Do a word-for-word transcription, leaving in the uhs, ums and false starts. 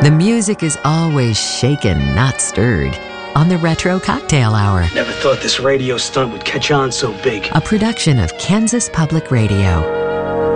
The music is always shaken, not stirred, on the Retro Cocktail Hour, Never thought this radio stunt would catch on so big. a production of Kansas Public Radio.